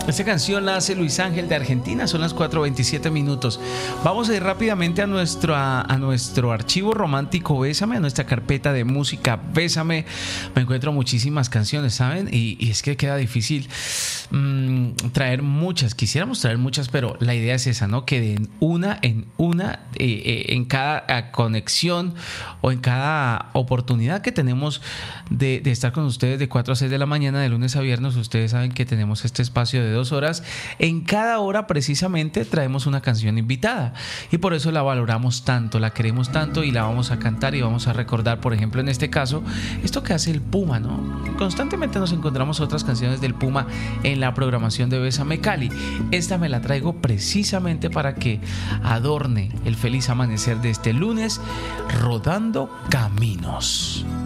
Esta canción la hace Luis Ángel de Argentina, son las 4:27 minutos. Vamos a ir rápidamente a nuestro archivo romántico Bésame, a nuestra carpeta de música Bésame. Me encuentro muchísimas canciones, ¿saben? Y es que queda difícil traer muchas. Quisiéramos traer muchas, pero la idea es esa, ¿no? Que de una en cada conexión o en cada oportunidad que tenemos de estar con ustedes de 4 a 6 de la mañana, de lunes a viernes. Ustedes saben que tenemos este espacio de 2 horas. En cada hora precisamente traemos una canción invitada y por eso la valoramos tanto, la queremos tanto y la vamos a cantar y vamos a recordar, por ejemplo, en este caso, esto que hace el Puma, ¿no? Constantemente nos encontramos otras canciones del Puma en la programación de Bésame Cali. Esta me la traigo precisamente para que adorne el feliz amanecer de este lunes, Rodando Caminos.